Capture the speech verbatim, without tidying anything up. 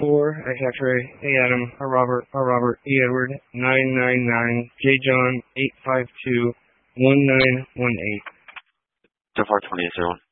four, a Zachary, A Adam, a Robert, a Robert, E Edward, nine nine nine, J John, eight five two, one nine one eight. So far twenty-eight zero one.